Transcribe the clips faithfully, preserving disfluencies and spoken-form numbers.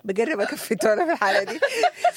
بقرب اكفته انا في الحاله دي.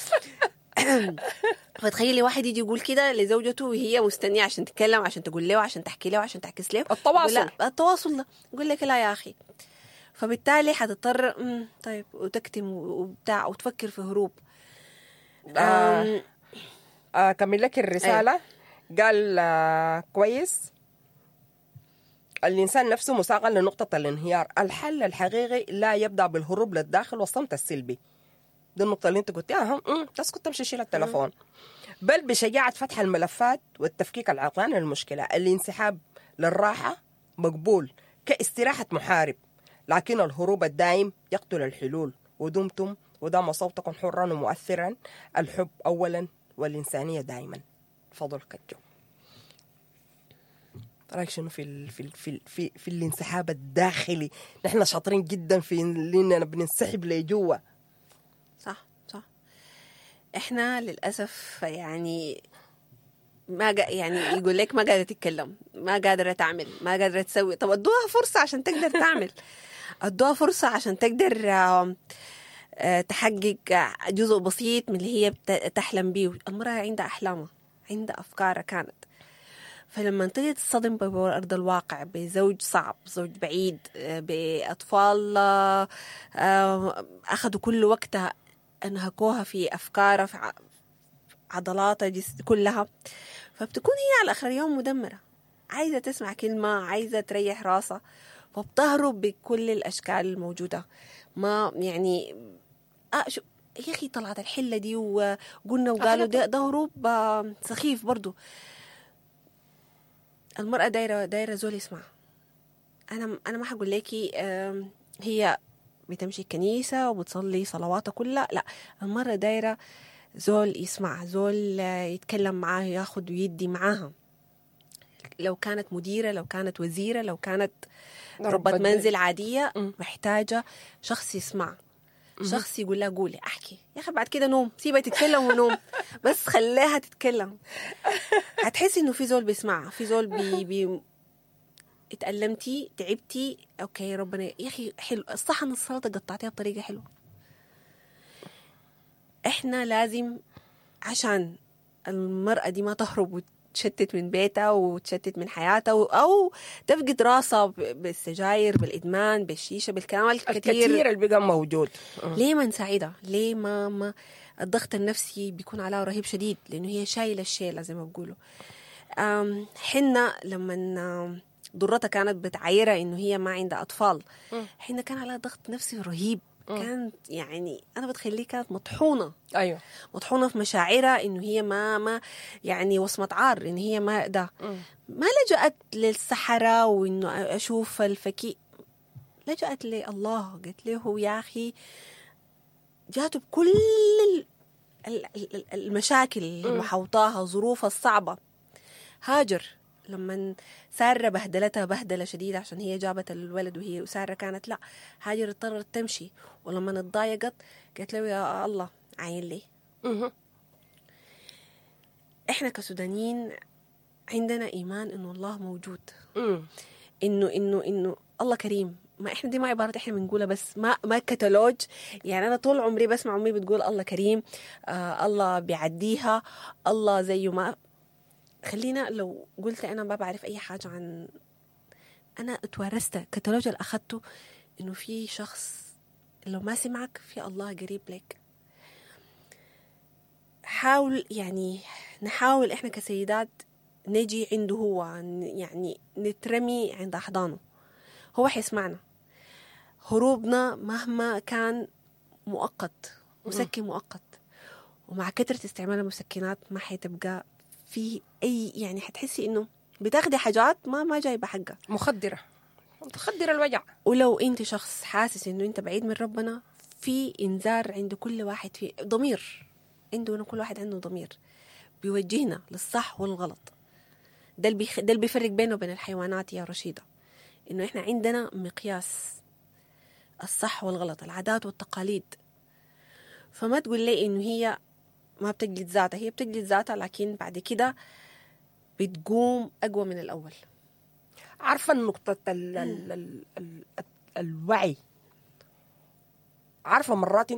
فتخيلي واحد يجي يقول كده لزوجته وهي مستنيه عشان تتكلم، عشان تقول له، عشان تحكي له، عشان تعكس له التواصل. التواصل ده يقول لك لا يا اخي. فبالتالي حتضطر طيب وتكتم وبتاع وتفكر في هروب. آه أكمل لك الرسالة. أيوة. قال آه كويس، الإنسان نفسه مساقا لنقطة الانهيار. الحل الحقيقي لا يبدأ بالهروب للداخل والصمت السلبي، دي النقطة اللي انت قلتها. ها تسكت تمشي شيل التلفون، بل بشجاعة فتح الملفات والتفكيك العقلاني للمشكلة. الانسحاب للراحة مقبول كاستراحة محارب، لكن الهروب الدائم يقتل الحلول. ودمتم ودام صوتكم حرا ومؤثرا، الحب أولا والإنسانية دائما. فضل كجو. رأيك شنو في ال في ال في ال في, في الانسحاب الداخلي؟ نحن شاطرين جدا في اننا بننسحب لجوا. صح صح. احنا للاسف يعني ما جا يعني يقول لك ما قادره تتكلم، ما قادره تعمل، ما قادره تسوي. طب ادوها فرصه عشان تقدر تعمل، ادوها فرصه عشان تقدر تحقق جزء بسيط من اللي هي تحلم به. المرأة عندها أحلامها، عندها أفكارها كانت. فلما تيجي تصطدم بأرض الواقع بزوج صعب، زوج بعيد، بأطفال أخذوا كل وقتها أنهكوها في أفكارها، في عضلاتها كلها، فبتكون هي على الآخر يوم مدمرة، عايزة تسمع كلمة، عايزة تريح راسها، فبتهرب بكل الأشكال الموجودة. ما يعني آه شو يا أخي طلعت الحلة دي وقلنا وقالوا ده, ده هروب سخيف برضو. المرأة دايرة دايرة زول يسمع. أنا أنا ما حقول لكي هي بتمشي الكنيسة وبتصلي صلواتها كلها، لا، المرأة دايرة زول يسمع، زول يتكلم معاه، ياخد ويدي معاها. لو كانت مديرة، لو كانت وزيرة، لو كانت ربة منزل عادية، محتاجة شخص يسمع، شخص يقول لها قولي احكي يا اخي، بعد كده نوم، سيبها تتكلم ونوم، بس خليها تتكلم. هتحسي انه في زول بيسمع، في زول بي, بي اتألمتي، تعبتي، اوكي ربنا يا اخي حلو الصحن السلطه قطعتيها بطريقه حلوه. احنا لازم عشان المرأة دي ما تهرب وتشتت من بيتها وتشتت من حياتها او تفقد راسها بالسجاير، بالادمان، بالشيشه، بالكلام الكثير الكثير اللي بقى موجود. ليه ما نساعدها؟ ليه ما ما الضغط النفسي بيكون عليها رهيب شديد، لانه هي شايله الشيله زي ما بقولوا. حنا لما ضرتها كانت بتعايرها انه هي ما عندها اطفال، حنا كان عليها ضغط نفسي رهيب. كانت يعني انا بتخليه كانت مطحونه، ايوه مطحونه في مشاعرها انه هي ما ما يعني وصمه عار، ان هي ما ده ما لجأت للسحره وانه اشوف الفكي، لجأت لله. قلت له يا أخي جاته بكل المشاكل اللي محوطاها، ظروفها الصعبة. هاجر لما سارة بهدلتها بهدلة شديدة عشان هي جابت الولد، وهي وسارة كانت لا، هاجر اضطرت تمشي، ولما اتضايقت قالت له يا الله عين لي. احنا كسودانيين عندنا إيمان إنه الله موجود، إنه إنه إنه الله كريم. ما احنا دي ما عبارة احنا بنقولها بس، ما ما كتالوج. يعني انا طول عمري بسمع امي بتقول الله كريم، آه الله بيعديها، الله زيه. ما خلينا لو قلت انا ما بعرف اي حاجة عن، انا اتورثت كتالوج اللي اخذته انه في شخص لو ما سمعك في الله قريب لك. حاول يعني نحاول احنا كسيدات نجي عنده هو، يعني نترمي عند احضانه، هو حيسمعنا. هروبنا مهما كان مؤقت، مسكن مؤقت، ومع كثرة استعمال المسكنات ما حتبقى في أي، يعني حتحسي إنه بتاخدي حاجات ما ما جايبة حقها، مخدرة تخدر الوجع. ولو أنت شخص حاسس إنه أنت بعيد من ربنا، في إنذار عند كل واحد، في ضمير عنده، كل واحد عنده ضمير بيوجهنا للصح والغلط. ده اللي بيخ... ده اللي بيفرق بينه وبين الحيوانات يا رشيدة، إنه إحنا عندنا مقياس الصح والغلط، العادات والتقاليد. فما تقول لي إنه هي ما بتجلد ذاتها، هي بتجلد ذاتها، لكن بعد كده بتقوم أقوى من الأول. عارفة النقطة ال ال ال ال الوعي. عارفة مرات